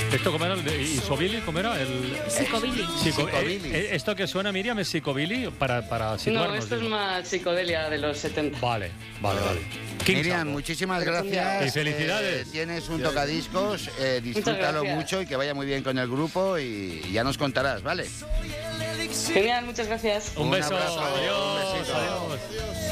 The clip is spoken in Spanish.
¿Esto cómo era? ¿Y Sobili? ¿Cómo era? Psicobilly. ¿Esto que suena, Miriam, es Psicobilly para situarnos? No, esto es más psicodelia de los 70. Vale. Miriam, muchísimas gracias. Y felicidades. Tienes un tocadiscos, disfrútalo mucho y que vaya muy bien con el grupo y ya nos contarás, ¿vale? Genial, muchas gracias. Un beso. abrazo, Adiós. un besito. Adiós.